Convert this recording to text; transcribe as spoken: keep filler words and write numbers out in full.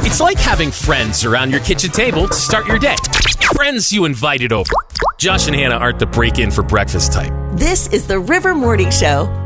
It's like having friends around your kitchen table to start your day. Friends you invited over. Josh and Hannah aren't the break-in for breakfast type. This is the River Morning Show.